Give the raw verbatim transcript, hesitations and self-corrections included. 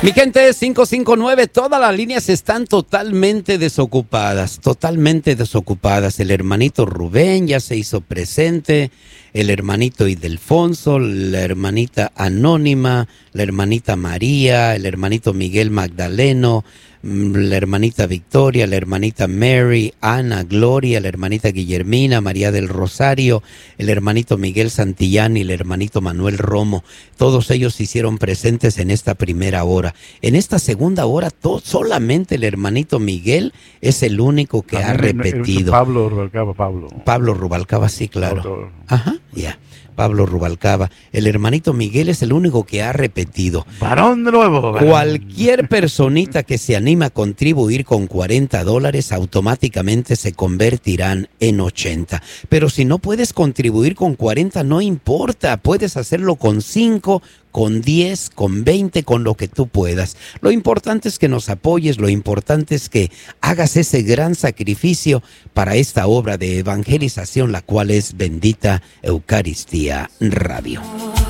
Mi gente, cinco cinco nueve, todas las líneas están totalmente desocupadas, totalmente desocupadas. El hermanito Rubén ya se hizo presente, el hermanito Ildefonso, la hermanita Anónima, la hermanita María, el hermanito Miguel Magdaleno, la hermanita Victoria, la hermanita Mary, Ana, Gloria, la hermanita Guillermina, María del Rosario, el hermanito Miguel Santillán y el hermanito Manuel Romo. Todos ellos se hicieron presentes en esta primera hora. En esta segunda hora, to- solamente el hermanito Miguel es el único que ha repetido. Pablo Rubalcaba, Pablo. Pablo Rubalcaba, sí, claro. Otro. Ajá, ya. Yeah. Pablo Rubalcaba. El hermanito Miguel es el único que ha repetido. Varón de nuevo. Varón. Cualquier personita que se anima a contribuir con cuarenta dólares automáticamente se convertirán en ochenta. Pero si no puedes contribuir con cuarenta, no importa. Puedes hacerlo con cinco, con diez, con veinte, con lo que tú puedas. Lo importante es que nos apoyes, lo importante es que hagas ese gran sacrificio para esta obra de evangelización, la cual es Bendita Eucaristía Radio.